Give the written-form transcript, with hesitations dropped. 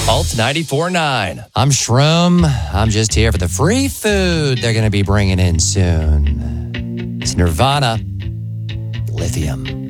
Alt 94.9. I'm Shroom. I'm just here for the free food they're going to be bringing in soon. It's Nirvana. Lithium.